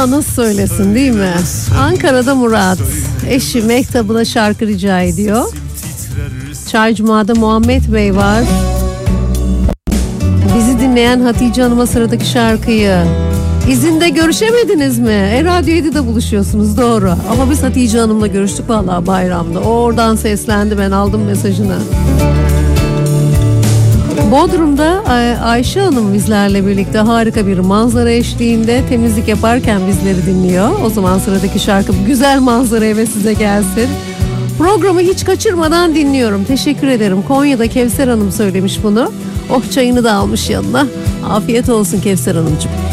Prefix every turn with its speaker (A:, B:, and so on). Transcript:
A: Nasıl söylesin değil mi? Ankara'da Murat. Eşi Mehtap'ına şarkı rica ediyor. Çaycuma'da Muhammed Bey var. Bizi dinleyen Hatice Hanım'a sıradaki şarkıyı. İzinde görüşemediniz mi? Radyo 7'de buluşuyorsunuz, doğru. Ama biz Hatice Hanım'la görüştük vallahi bayramda. O oradan seslendi, ben aldım mesajını. Bodrum'da Ayşe Hanım bizlerle birlikte harika bir manzara eşliğinde temizlik yaparken bizleri dinliyor. O zaman sıradaki şarkı güzel manzaraya ve size gelsin. Programı hiç kaçırmadan dinliyorum. Teşekkür ederim. Konya'da Kevser Hanım söylemiş bunu. Oh, çayını da almış yanına. Afiyet olsun Kevser Hanımcığım.